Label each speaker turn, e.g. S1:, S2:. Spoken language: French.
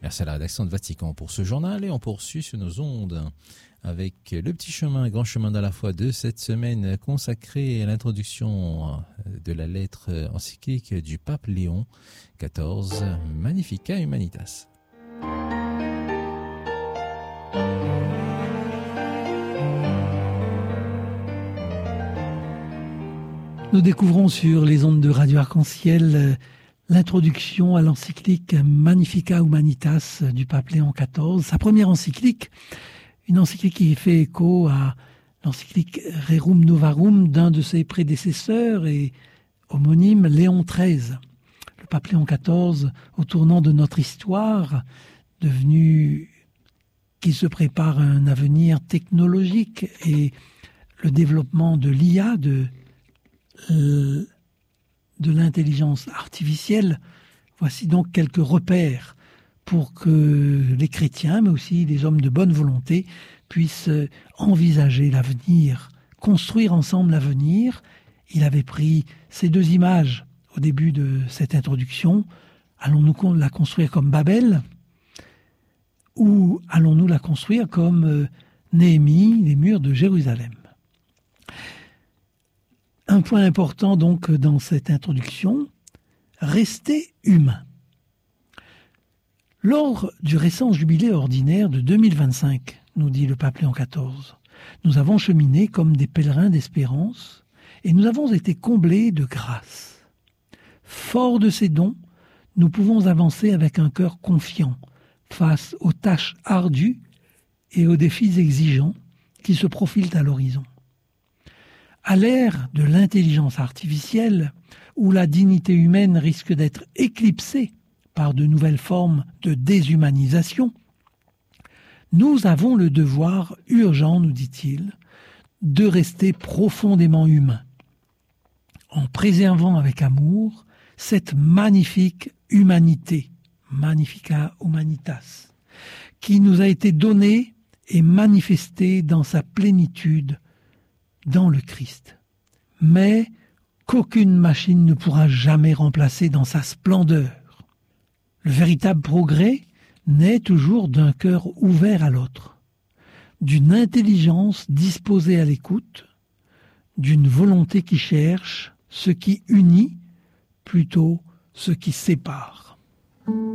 S1: Merci à la rédaction de Vatican pour ce journal et on poursuit sur nos ondes avec le petit chemin, grand chemin de la foi de cette semaine consacré à l'introduction de la lettre encyclique du pape Léon XIV, Magnificat Humanitas.
S2: Nous découvrons sur les ondes de Radio Arc-en-Ciel l'introduction à l'encyclique Magnificat Humanitas du pape Léon XIV. Sa première encyclique, une encyclique qui fait écho à l'encyclique Rerum Novarum d'un de ses prédécesseurs et homonyme Léon XIII. Le pape Léon XIV, au tournant de notre histoire, qui se prépare à un avenir technologique et le développement de l'IA, de l'intelligence artificielle. Voici donc quelques repères pour que les chrétiens, mais aussi les hommes de bonne volonté, puissent envisager l'avenir, construire ensemble l'avenir. Il avait pris ces deux images au début de cette introduction. Allons-nous la construire comme Babel ou allons-nous la construire comme Néhémie, les murs de Jérusalem? Un point important donc dans cette introduction, rester humain. Lors du récent jubilé ordinaire de 2025, nous dit le pape Léon XIV, nous avons cheminé comme des pèlerins d'espérance et nous avons été comblés de grâce. Forts de ces dons, nous pouvons avancer avec un cœur confiant face aux tâches ardues et aux défis exigeants qui se profilent à l'horizon. À l'ère de l'intelligence artificielle, où la dignité humaine risque d'être éclipsée par de nouvelles formes de déshumanisation, nous avons le devoir urgent, nous dit-il, de rester profondément humains, en préservant avec amour cette magnifique humanité, Magnificat Humanitas, qui nous a été donnée et manifestée dans sa plénitude dans le Christ, mais qu'aucune machine ne pourra jamais remplacer dans sa splendeur. Le véritable progrès naît toujours d'un cœur ouvert à l'autre, d'une intelligence disposée à l'écoute, d'une volonté qui cherche ce qui unit plutôt ce qui sépare.